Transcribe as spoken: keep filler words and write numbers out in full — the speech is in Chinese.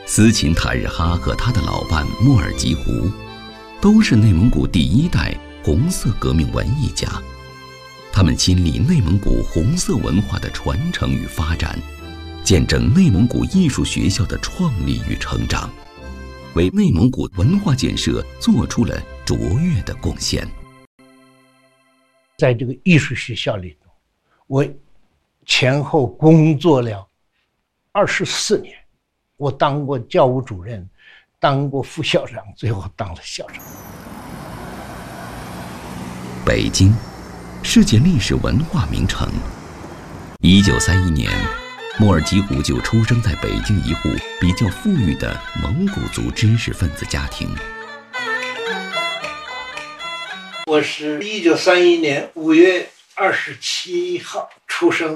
斯琴塔日哈和他的老伴莫尔吉胡，都是内蒙古第一代红色革命文艺家。他们亲历内蒙古红色文化的传承与发展，见证内蒙古艺术学校的创立与成长，为内蒙古文化建设做出了卓越的贡献。 在这个艺术学校里头，我前后工作了二十四年，我当过教务主任，当过副校长，最后当了校长。 北京，世界历史文化名城。一九三一年，莫尔吉胡就出生在北京一户比较富裕的蒙古族知识分子家庭。 我是一九三一年五月二十七号出生。